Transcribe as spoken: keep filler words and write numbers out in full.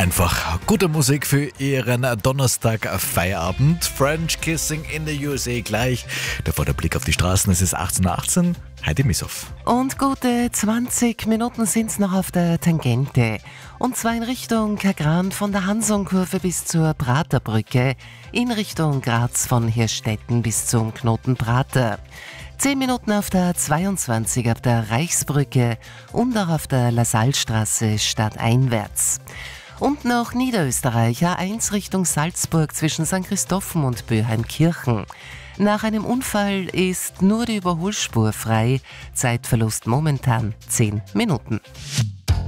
einfach gute Musik für Ihren Donnerstag-Feierabend. French Kissing in the U S A gleich. Davor der Blick auf die Straßen. Es ist achtzehn Uhr achtzehn. Heidi Missoff. Und gute zwanzig Minuten sind's noch auf der Tangente. Und zwar in Richtung Kagran von der Hansonkurve bis zur Praterbrücke, in Richtung Graz von Hirstetten bis zum Knoten Prater. Zehn Minuten auf der zweiundzwanzig auf der Reichsbrücke und auch auf der Lasallstraße stadteinwärts. Und noch Niederösterreich, A eins Richtung Salzburg zwischen Sankt Christophen und Böheimkirchen. Nach einem Unfall ist nur die Überholspur frei. Zeitverlust momentan zehn Minuten.